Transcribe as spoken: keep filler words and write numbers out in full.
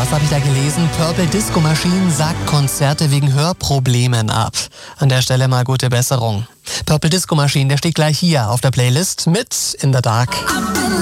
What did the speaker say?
was habe ich da gelesen? Purple Disco Machine sagt Konzerte wegen Hörproblemen ab. An der Stelle mal gute Besserung. Purple Disco Machine, der steht gleich hier auf der Playlist mit In the Dark.